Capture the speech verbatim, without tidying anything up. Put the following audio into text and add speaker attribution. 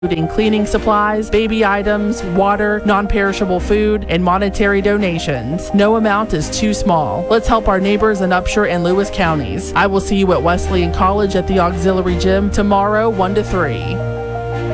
Speaker 1: including cleaning supplies, baby items, water, non-perishable food, and monetary donations. No amount is too small. Let's help our neighbors in Upshur and Lewis counties. I will see you at Wesleyan College at the Auxiliary Gym tomorrow, one to three.